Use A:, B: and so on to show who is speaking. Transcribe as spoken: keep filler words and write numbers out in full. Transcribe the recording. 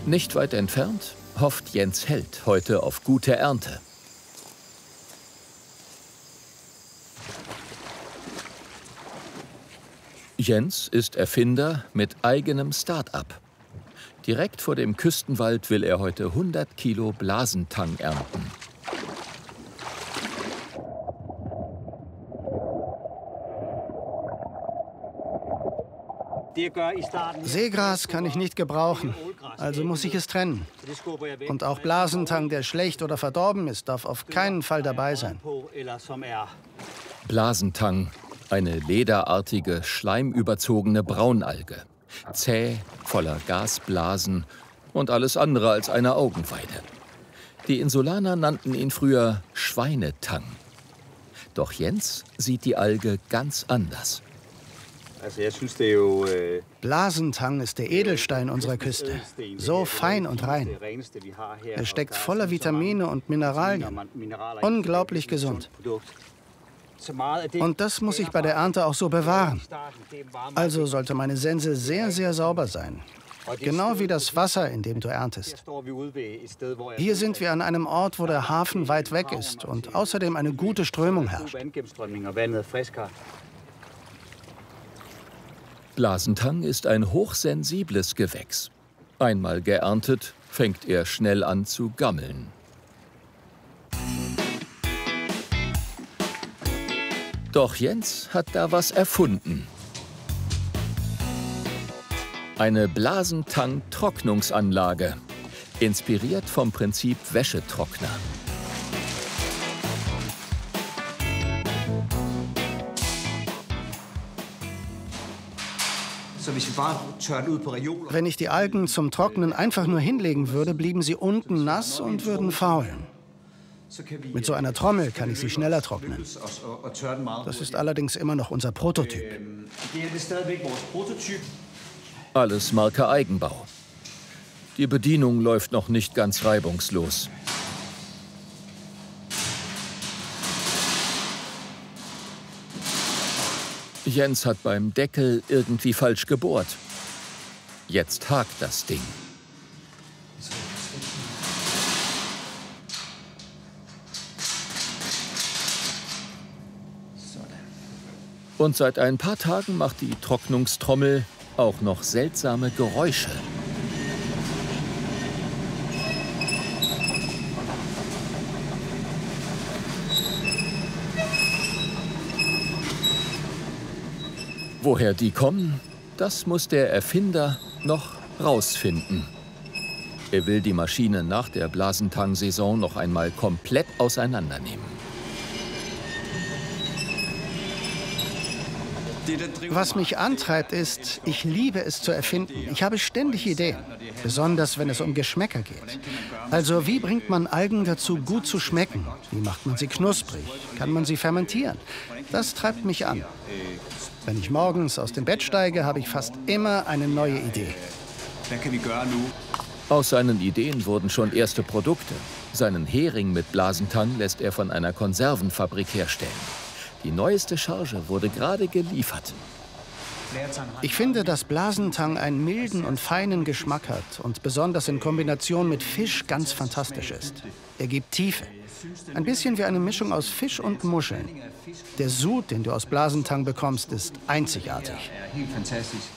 A: Nicht weit entfernt hofft Jens Held heute auf gute Ernte. Jens ist Erfinder mit eigenem Start-up. Direkt vor dem Küstenwald will er heute hundert Kilo Blasentang ernten.
B: Seegras kann ich nicht gebrauchen, also muss ich es trennen. Und auch Blasentang, der schlecht oder verdorben ist, darf auf keinen Fall dabei sein.
A: Blasentang, eine lederartige, schleimüberzogene Braunalge. Zäh, voller Gasblasen und alles andere als eine Augenweide. Die Insulaner nannten ihn früher Schweinetang. Doch Jens sieht die Alge ganz anders.
B: Blasentang ist der Edelstein unserer Küste. So fein und rein. Er steckt voller Vitamine und Mineralien. Unglaublich gesund. Und das muss ich bei der Ernte auch so bewahren. Also sollte meine Sense sehr, sehr sauber sein. Genau wie das Wasser, in dem du erntest. Hier sind wir an einem Ort, wo der Hafen weit weg ist und außerdem eine gute Strömung herrscht.
A: Blasentang ist ein hochsensibles Gewächs. Einmal geerntet, fängt er schnell an zu gammeln. Doch Jens hat da was erfunden. Eine Blasentang-Trocknungsanlage, inspiriert vom Prinzip Wäschetrockner.
B: Wenn ich die Algen zum Trocknen einfach nur hinlegen würde, blieben sie unten nass und würden faulen. Mit so einer Trommel kann ich sie schneller trocknen. Das ist allerdings immer noch unser Prototyp.
A: Alles Marke Eigenbau. Die Bedienung läuft noch nicht ganz reibungslos. Jens hat beim Deckel irgendwie falsch gebohrt. Jetzt hakt das Ding. Und seit ein paar Tagen macht die Trocknungstrommel auch noch seltsame Geräusche. Woher die kommen, das muss der Erfinder noch rausfinden. Er will die Maschine nach der Blasentang-Saison noch einmal komplett auseinandernehmen.
B: Was mich antreibt, ist, ich liebe es zu erfinden. Ich habe ständig Ideen, besonders wenn es um Geschmäcker geht. Also wie bringt man Algen dazu, gut zu schmecken? Wie macht man sie knusprig? Kann man sie fermentieren? Das treibt mich an. Wenn ich morgens aus dem Bett steige, habe ich fast immer eine neue Idee.
A: Aus seinen Ideen wurden schon erste Produkte. Seinen Hering mit Blasentang lässt er von einer Konservenfabrik herstellen. Die neueste Charge wurde gerade geliefert.
B: Ich finde, dass Blasentang einen milden und feinen Geschmack hat und besonders in Kombination mit Fisch ganz fantastisch ist. Er gibt Tiefe. Ein bisschen wie eine Mischung aus Fisch und Muscheln. Der Sud, den du aus Blasentang bekommst, ist einzigartig.